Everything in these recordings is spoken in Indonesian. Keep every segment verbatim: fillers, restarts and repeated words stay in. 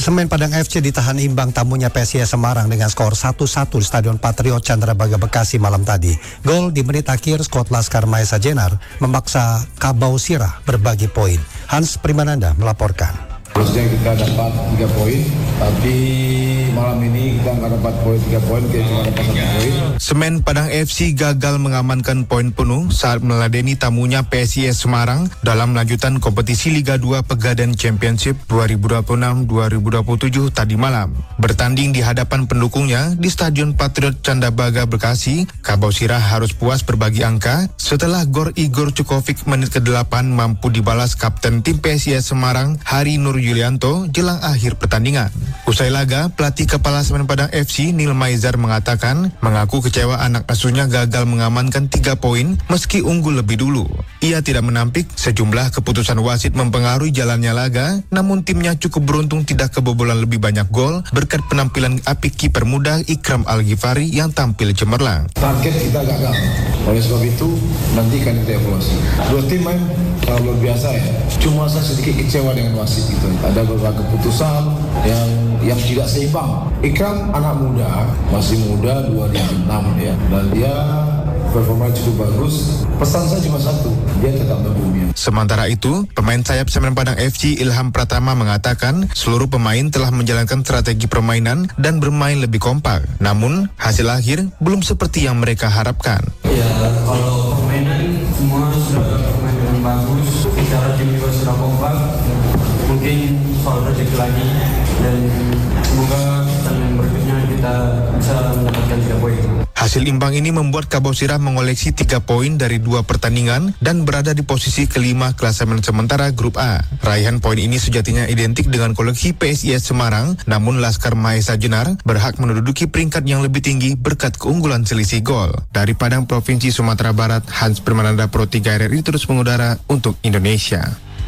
Semen Padang F C ditahan imbang tamunya P S I S Semarang dengan skor satu satu di Stadion Patriot Candrabaga Bekasi malam tadi. Gol di menit akhir skuad Laskar Mahesa Jenar memaksa Kabau Sirah berbagi poin. Hans Primananda melaporkan. Harusnya kita dapat tiga poin, tapi malam ini kita nggak dapat poin tiga poin, kita cuma dapat satu poin. Semen Padang F C gagal mengamankan poin penuh saat meladeni tamunya P S I S Semarang dalam lanjutan kompetisi Liga dua Pegadaian Championship dua ribu dua puluh enam dua ribu dua puluh tujuh tadi malam. Bertanding di hadapan pendukungnya di Stadion Patriot Candrabaga Bekasi, Kabau Sirah harus puas berbagi angka setelah gol Igor Cukovic menit kedelapan mampu dibalas kapten tim P S I S Semarang Hari Nur Yulianto jelang akhir pertandingan. Usai laga, pelatih kepala Semen Padang F C Nil Maizar mengatakan mengaku kecewa anak asuhnya gagal mengamankan tiga poin meski unggul lebih dulu. Ia tidak menampik sejumlah keputusan wasit mempengaruhi jalannya laga, namun timnya cukup beruntung tidak kebobolan lebih banyak gol berkat penampilan apik kiper muda Ikram Al-Ghifari yang tampil cemerlang. Target kita gagal, oleh sebab itu nanti akan kita evaluasi. Dua tim main kalau luar biasa ya, cuma saya sedikit kecewa dengan wasit itu. Ada beberapa keputusan yang yang tidak seimbang. Ikram anak muda, masih muda dua ribu enam ya, dan dia performa cukup bagus. Pesan saya cuma satu, dia tetap berbumi. Sementara itu, pemain sayap Semen Padang F C Ilham Pratama mengatakan seluruh pemain telah menjalankan strategi permainan dan bermain lebih kompak. Namun, hasil akhir belum seperti yang mereka harapkan. Ya, kalau permainan semua sudah bermain dengan bagus, secara tim juga sudah kompak. Mungkin soal rezeki lagi, dan semoga pertandingan berikutnya kita bisa mendapatkan tiga poin. Hasil imbang ini membuat Kabau Sirah mengoleksi tiga poin dari dua pertandingan dan berada di posisi kelima klasemen sementara Grup A. Raihan poin ini sejatinya identik dengan koleksi P S I S Semarang, namun Laskar Mahesa Jenar berhak menduduki peringkat yang lebih tinggi berkat keunggulan selisih gol. Dari Padang, Provinsi Sumatera Barat, Hans Primananda Pro tiga R R I terus mengudara untuk Indonesia.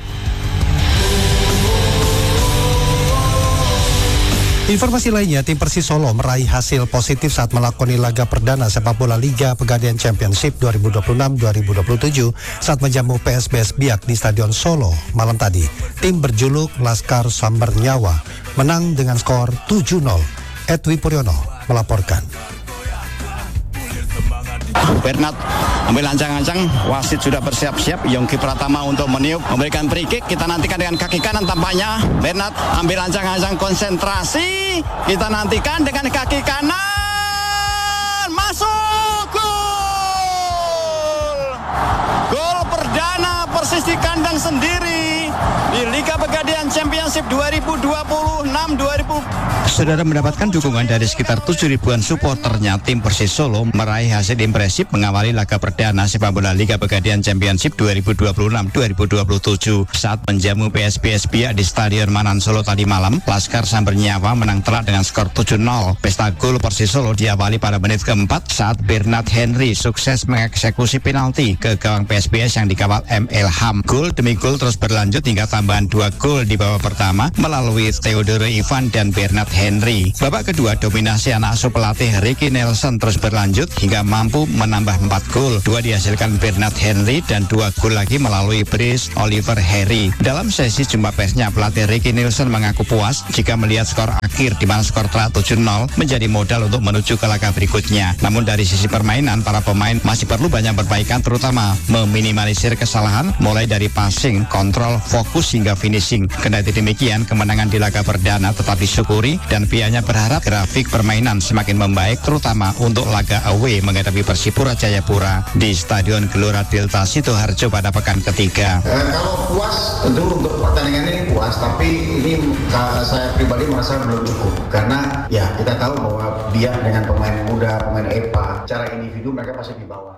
Informasi lainnya, tim Persis Solo meraih hasil positif saat melakoni laga perdana sepak bola Liga Pegadaian Championship dua ribu dua puluh enam dua ribu dua puluh tujuh saat menjamu P S B S Biak di Stadion Solo malam tadi. Tim berjuluk Laskar Sambar Nyawa menang dengan skor tujuh nol. Edwi Puryono melaporkan. Bernat ambil ancang-ancang, wasit sudah bersiap-siap. Yongki Pratama untuk meniup, memberikan free kick. Kita nantikan dengan kaki kanan tampaknya. Bernat ambil ancang-ancang, konsentrasi. Kita nantikan dengan kaki kanan. Masuk! Gol! Gol perdana Persis di kandang sendiri di Liga Pegadaian Championship dua ribu dua puluh enam dua ribu. Saudara mendapatkan dukungan dari sekitar tujuh ribuan supporternya, tim Persis Solo meraih hasil impresif mengawali laga perdana sepak bola Liga Pegadaian Championship dua ribu dua puluh enam dua ribu dua puluh tujuh saat menjamu P S B S Biak di Stadion Manan Solo tadi malam. Laskar Sambar Nyawa menang telak dengan skor tujuh nol. Pesta gol Persis Solo diawali pada menit keempat saat Bernat Henry sukses mengeksekusi penalti ke gawang P S B S yang dikawal M. Ilham. Gol demi gol terus berlanjut hingga tambahan dua gol di babak pertama melalui Theodore Ivan dan Bernat Henry. Babak kedua dominasi anak asuh pelatih Ricky Nelson terus berlanjut hingga mampu menambah empat gol. Dua dihasilkan Bernat Henry dan dua gol lagi melalui Brice Oliver Harry. Dalam sesi jumpa persnya, pelatih Ricky Nelson mengaku puas jika melihat skor akhir di mana skor telah tujuh nol menjadi modal untuk menuju ke laga berikutnya. Namun dari sisi permainan, para pemain masih perlu banyak perbaikan, terutama meminimalisir kesalahan mulai dari passing, kontrol, fokus hingga finishing. Kendati demikian, kemenangan di laga perdana tetap disyukuri dan pihaknya berharap grafik permainan semakin membaik, terutama untuk laga away menghadapi Persipura Jayapura di Stadion Gelora Delta Sidoarjo pada pekan ketiga. Eh, kalau puas, tentu untuk pertandingan ini puas, tapi ini saya pribadi merasa belum cukup karena ya kita tahu bahwa Biak dengan pemain muda, pemain E P A, secara individu mereka pasti di bawah.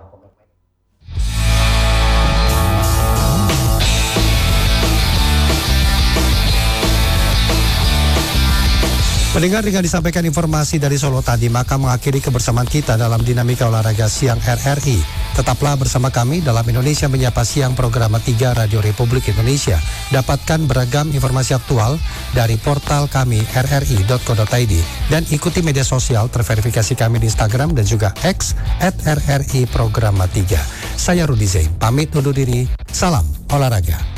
Mendengar dengan disampaikan informasi dari Solo tadi, maka mengakhiri kebersamaan kita dalam Dinamika Olahraga Siang R R I. Tetaplah bersama kami dalam Indonesia Menyapa Siang program tiga Radio Republik Indonesia. Dapatkan beragam informasi aktual dari portal kami r r i dot co dot i d dan ikuti media sosial terverifikasi kami di Instagram dan juga X at r r i programa tiga. Saya Rudi Zain, pamit undur diri. Salam olahraga.